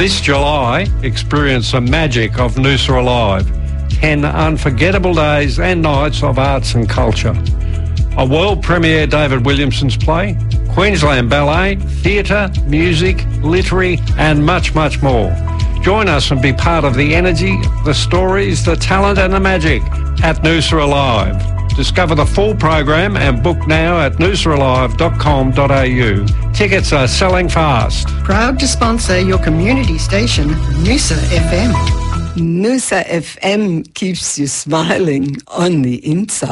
This July, experience the magic of Noosa Alive. 10 unforgettable days and nights of arts and culture. A world premiere David Williamson's play, Queensland Ballet, theatre, music, literary and much, much more. Join us and be part of the energy, the stories, the talent and the magic at Noosa Alive. Discover the full program and book now at noosaalive.com.au. Tickets are selling fast. Proud to sponsor your community station, Noosa FM. Noosa FM keeps you smiling on the inside.